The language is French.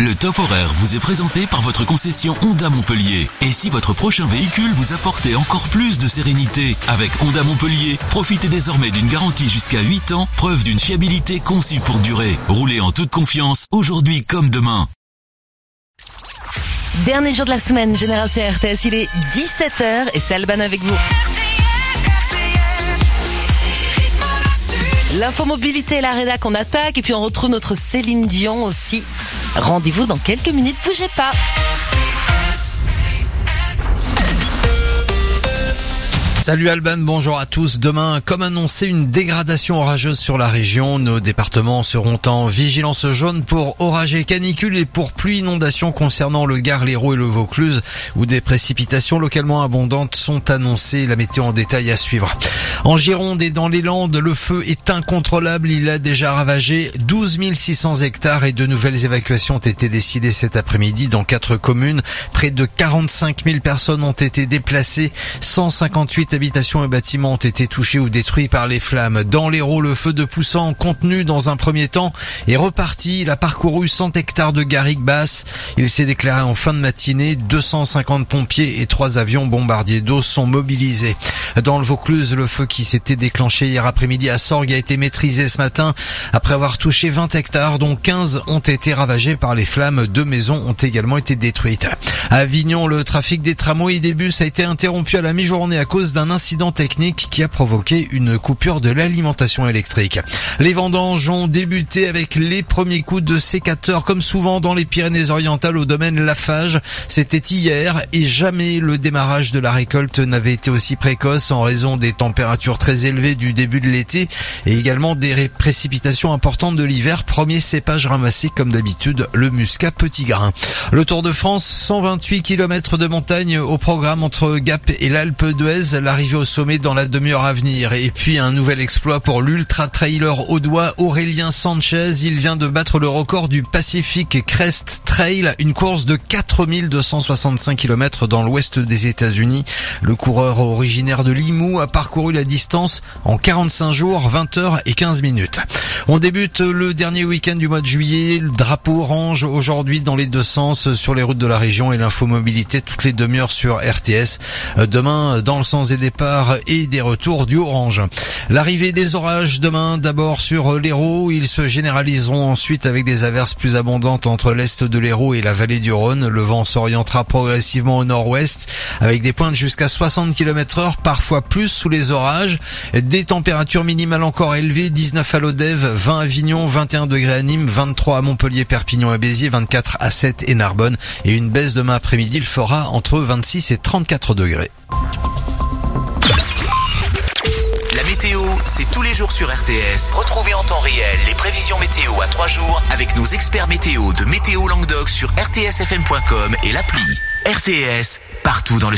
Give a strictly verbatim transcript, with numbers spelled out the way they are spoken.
Le top horaire vous est présenté par votre concession Honda Montpellier. Et si votre prochain véhicule vous apportait encore plus de sérénité? Avec Honda Montpellier, profitez désormais d'une garantie jusqu'à huit ans, preuve d'une fiabilité conçue pour durer. Roulez en toute confiance, aujourd'hui comme demain. Dernier jour de la semaine, Génération R T S, il est dix-sept heures et c'est Alban avec vous. L'infomobilité et la rédac, on attaque et puis on retrouve notre Céline Dion aussi. Rendez-vous dans quelques minutes, bougez pas. Salut Alban, bonjour à tous. Demain, comme annoncé, une dégradation orageuse sur la région. Nos départements seront en vigilance jaune pour orages et canicules et pour pluie inondation concernant le Gard, l'Hérault et le Vaucluse, où des précipitations localement abondantes sont annoncées. La météo en détail à suivre. En Gironde et dans les Landes, le feu est incontrôlable. Il a déjà ravagé douze mille six cents hectares et de nouvelles évacuations ont été décidées cet après-midi dans quatre communes. Près de quarante-cinq mille personnes ont été déplacées. cent cinquante-huit habitations et bâtiments ont été touchés ou détruits par les flammes. Dans l'Hérault, le feu de Poussant, contenu dans un premier temps, est reparti. Il a parcouru cent hectares de garrigues basses. Il s'est déclaré en fin de matinée. deux cent cinquante pompiers et trois avions bombardiers d'eau sont mobilisés. Dans le Vaucluse, le feu qui s'était déclenché hier après-midi à Sorgues a été maîtrisé ce matin après avoir touché vingt hectares, dont quinze ont été ravagés par les flammes. Deux maisons ont également été détruites. À Avignon, le trafic des tramways et des bus a été interrompu à la mi-journée à cause d'un incident technique qui a provoqué une coupure de l'alimentation électrique. Les vendanges ont débuté avec les premiers coups de sécateur, comme souvent dans les Pyrénées-Orientales au domaine Lafarge. C'était hier et jamais le démarrage de la récolte n'avait été aussi précoce en raison des températures très élevées du début de l'été et également des précipitations importantes de l'hiver. Premier cépage ramassé comme d'habitude, le muscat petit grain. Le Tour de France, cent vingt-huit kilomètres de montagne au programme entre Gap et l'Alpe d'Huez. L'arrivée au sommet dans la demi-heure à venir. Et puis un nouvel exploit pour l'ultra-trailer audois Aurélien Sanchez. Il vient de battre le record du Pacific Crest Trail, une course de quatre mille deux cent soixante-cinq kilomètres dans l'ouest des États-Unis. Le coureur originaire de Limoux a parcouru la distance en quarante-cinq jours, vingt heures et quinze minutes. On débute le dernier week-end du mois de juillet. Le drapeau orange aujourd'hui dans les deux sens sur les routes de la région et l'infomobilité toutes les demi-heures sur R T S. Demain, dans le sens des départs et des retours du orange. L'arrivée des orages demain d'abord sur l'Hérault. Ils se généraliseront ensuite avec des averses plus abondantes entre l'est de l'Hérault et la vallée du Rhône. Le vent s'orientera progressivement au nord-ouest avec des pointes jusqu'à soixante kilomètres heure, parfois plus sous les orages. Des températures minimales encore élevées, dix-neuf à Lodève, vingt à Avignon, vingt et un degrés à Nîmes, vingt-trois à Montpellier, Perpignan et Béziers, vingt-quatre à Sète et Narbonne. Et une baisse demain après-midi, il fera entre vingt-six et trente-quatre degrés. La météo, c'est tous les jours sur R T S. Retrouvez en temps réel les prévisions météo à trois jours avec nos experts météo de Météo Languedoc sur r t s f m point com et l'appli. R T S, partout dans le